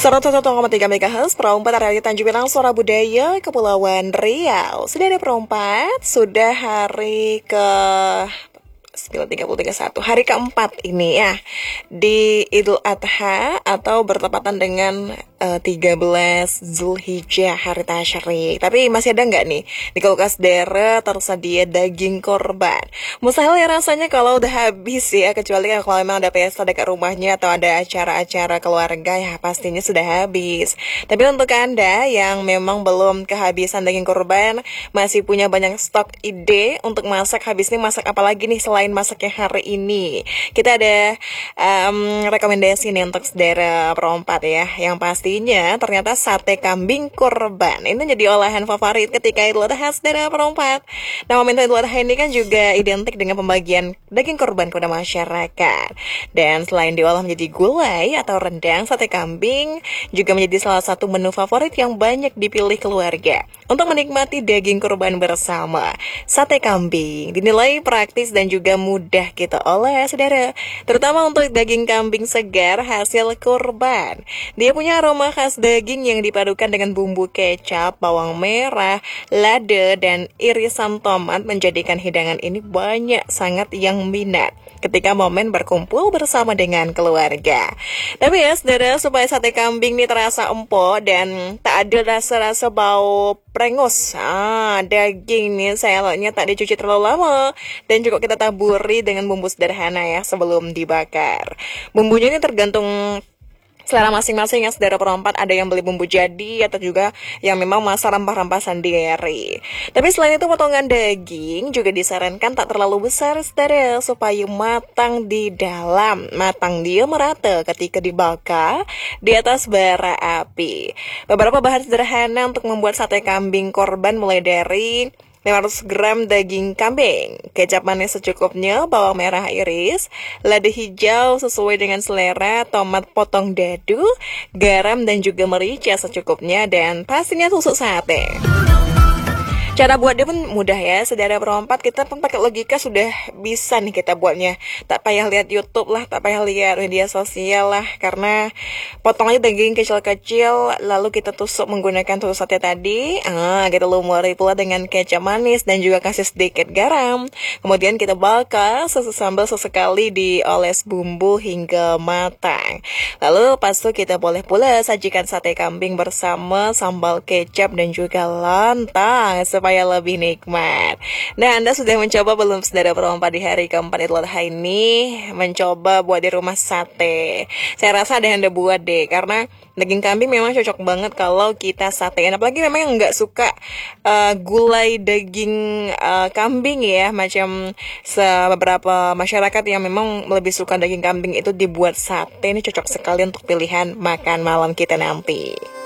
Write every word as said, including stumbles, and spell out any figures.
seratus satu koma tiga MHz perempat area Tanjung Pinang, Suara Budaya, Kepulauan Riau. Sudah ada perempat, sudah hari ke sembilan tiga puluh tiga satu, hari keempat ini ya di Idul Adha atau bertepatan dengan uh, tiga belas Zulhijjah, hari tasyrik. Tapi masih ada nggak nih di kulkas Dara tersedia daging korban? Mustahil ya rasanya kalau udah habis ya, kecuali kalau memang ada pesta dekat rumahnya atau ada acara-acara keluarga, ya pastinya sudah habis. Tapi untuk Anda yang memang belum kehabisan daging korban, masih punya banyak stok ide untuk masak, habis ini masak apa lagi nih selain masaknya hari ini? Kita ada um, rekomendasi nih untuk saudara perempat ya, yang pastinya ternyata sate kambing korban ini jadi olahan favorit ketika Idul Adha saudara perempat. Nah, momentum Idul Adha ini kan juga identik dengan pembagian daging korban kepada masyarakat. Dan selain diolah menjadi gulai atau rendang, sate kambing juga menjadi salah satu menu favorit yang banyak dipilih keluarga untuk menikmati daging korban bersama. Sate kambing dinilai praktis dan juga mudah kita olah saudara, terutama untuk daging kambing segar hasil kurban. Dia punya aroma khas daging yang dipadukan dengan bumbu kecap, bawang merah, lada, dan irisan tomat menjadikan hidangan ini banyak sangat yang minat ketika momen berkumpul bersama dengan keluarga. Tapi ya saudara, supaya sate kambing ini terasa empuk dan tak ada rasa-rasa bau prengus, ah, daging nih sayangnya tak dicuci terlalu lama dan juga kita taburi dengan bumbu sederhana ya sebelum dibakar. Bumbunya ini tergantung selera masing-masing ya saudara perempat, ada yang beli bumbu jadi atau juga yang memang masak rempah-rempah sendiri. Tapi selain itu potongan daging juga disarankan tak terlalu besar saudara, supaya matang di dalam, matang dia merata ketika dibakar di atas bara api. Beberapa bahan sederhana untuk membuat sate kambing korban mulai dari lima ratus gram daging kambing, kecap manis secukupnya, bawang merah iris, lada hijau sesuai dengan selera, tomat potong dadu, garam dan juga merica secukupnya, dan pastinya tusuk sate. Cara buatnya pun mudah ya saudara perempat, kita pun pakai logika sudah bisa nih kita buatnya. Tak payah lihat YouTube lah, tak payah lihat media sosial lah, karena potong aja daging kecil-kecil lalu kita tusuk menggunakan tusuk sate tadi. Ah, kita lumuri pula dengan kecap manis dan juga kasih sedikit garam. Kemudian kita bakar sambal sesekali dioles bumbu hingga matang. Lalu lepas itu kita boleh pula sajikan sate kambing bersama sambal kecap dan juga lontong supaya lebih nikmat. Nah, Anda sudah mencoba belum saudara perempat di hari keempat Idul Adha ini mencoba buat di rumah sate? Saya rasa ada yang Anda buat deh, karena daging kambing memang cocok banget kalau kita satein. Apalagi memang yang nggak suka uh, gulai daging uh, kambing ya, macam beberapa masyarakat yang memang lebih suka daging kambing itu dibuat sate. Ini cocok sekali untuk pilihan makan malam kita nanti.